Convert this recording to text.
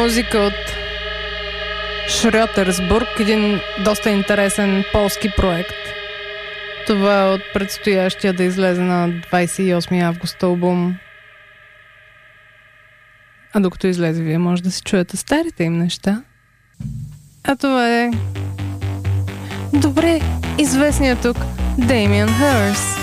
музика от Шрьотерсбург, един доста интересен полски проект. Това е от предстоящия да излезе на 28 август албум. А докато излезе, вие може да си чуете старите им неща. А това е добре известният тук Damien Hirst.